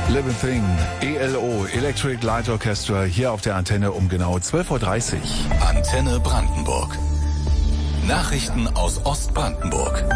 Living Thing, ELO, Electric Light Orchestra, hier auf der Antenne um genau 12.30 Uhr. Antenne Brandenburg. Nachrichten aus Ostbrandenburg.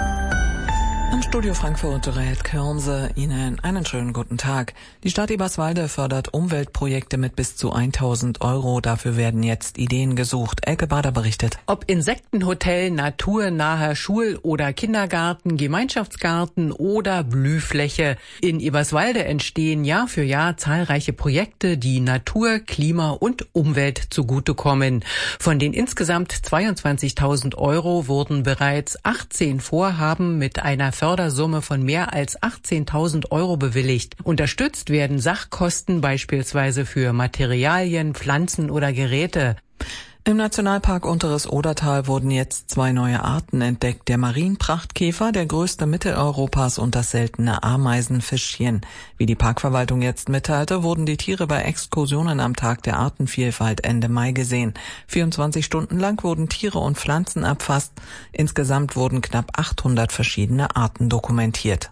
Im Studio Frankfurt rät Körnse Ihnen einen schönen guten Tag. Die Stadt Eberswalde fördert Umweltprojekte mit bis zu 1.000 €. Dafür werden jetzt Ideen gesucht. Elke Bader berichtet. Ob Insektenhotel, naturnaher Schul- oder Kindergarten, Gemeinschaftsgarten oder Blühfläche. In Eberswalde entstehen Jahr für Jahr zahlreiche Projekte, die Natur, Klima und Umwelt zugutekommen. Von den insgesamt 22.000 € wurden bereits 18 Vorhaben mit einer Fördersumme von mehr als 18.000 € bewilligt. Unterstützt werden Sachkosten beispielsweise für Materialien, Pflanzen oder Geräte. Im Nationalpark Unteres Odertal wurden jetzt 2 neue Arten entdeckt. Der Marienprachtkäfer, der größte Mitteleuropas, und das seltene Ameisenfischchen. Wie die Parkverwaltung jetzt mitteilte, wurden die Tiere bei Exkursionen am Tag der Artenvielfalt Ende Mai gesehen. 24 Stunden lang wurden Tiere und Pflanzen erfasst. Insgesamt wurden knapp 800 verschiedene Arten dokumentiert.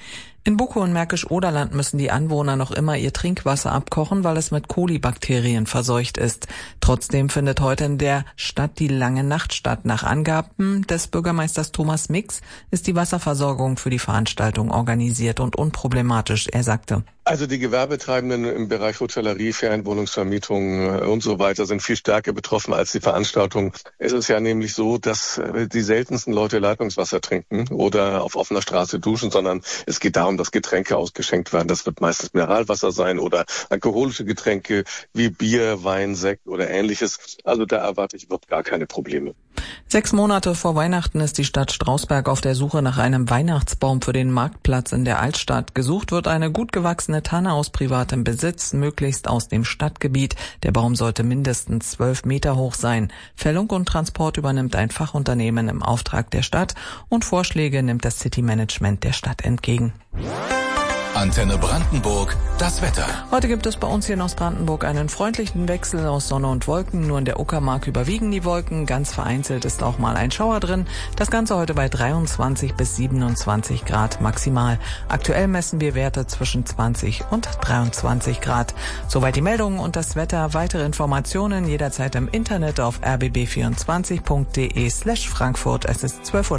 In Bukow und Märkisch-Oderland müssen die Anwohner noch immer ihr Trinkwasser abkochen, weil es mit Kolibakterien verseucht ist. Trotzdem findet heute in der Stadt die Lange Nacht statt. Nach Angaben des Bürgermeisters Thomas Mix ist die Wasserversorgung für die Veranstaltung organisiert und unproblematisch. Er sagte: Also die Gewerbetreibenden im Bereich Hotellerie, Ferienwohnungsvermietung und so weiter sind viel stärker betroffen als die Veranstaltung. Es ist ja nämlich so, dass die seltensten Leute Leitungswasser trinken oder auf offener Straße duschen, sondern es geht darum, dass Getränke ausgeschenkt werden. Das wird meistens Mineralwasser sein oder alkoholische Getränke wie Bier, Wein, Sekt oder Ähnliches. Also da erwarte ich überhaupt gar keine Probleme. 6 Monate vor Weihnachten ist die Stadt Strausberg auf der Suche nach einem Weihnachtsbaum für den Marktplatz in der Altstadt. Gesucht wird eine gut gewachsene Tanne aus privatem Besitz, möglichst aus dem Stadtgebiet. Der Baum sollte mindestens 12 Meter hoch sein. Fällung und Transport übernimmt ein Fachunternehmen im Auftrag der Stadt und Vorschläge nimmt das City-Management der Stadt entgegen. Antenne Brandenburg, das Wetter. Heute gibt es bei uns hier in Ostbrandenburg einen freundlichen Wechsel aus Sonne und Wolken. Nur in der Uckermark überwiegen die Wolken. Ganz vereinzelt ist auch mal ein Schauer drin. Das Ganze heute bei 23 bis 27 Grad maximal. Aktuell messen wir Werte zwischen 20 und 23 Grad. Soweit die Meldungen und das Wetter. Weitere Informationen jederzeit im Internet auf rbb24.de/Frankfurt. Es ist 12:03 Uhr.